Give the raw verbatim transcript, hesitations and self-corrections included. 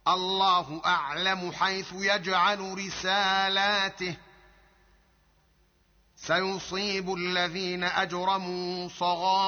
الله أعلم حيث يجعل رسالاته سيصيب الذين أجرموا صغار